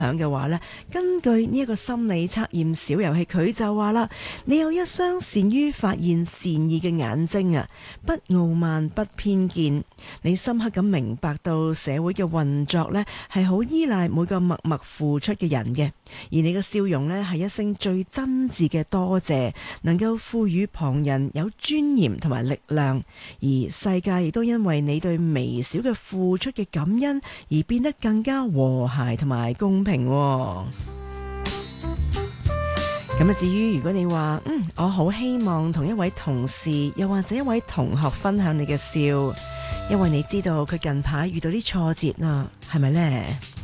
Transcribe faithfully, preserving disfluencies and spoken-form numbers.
想嘅話呢，根據呢一個心理測驗小遊戲，佢就話啦，你有一雙善於發現善意嘅眼睛啊，不傲慢不偏見，你深刻咁明白到社會嘅運作呢係好依賴每個默默付出嘅人嘅，而你嘅笑容呢係一聲最真摯嘅多謝，能夠賦予旁人有尊嚴同埋力量，而世界亦都因為你對微小嘅付出嘅感恩而變得更加和諧同埋公平。咁啊，至於如果你話嗯，我好希望同一位同事又或者一位同學分享你嘅笑，因為你知道佢近排遇到啲挫折啊，係咪呢？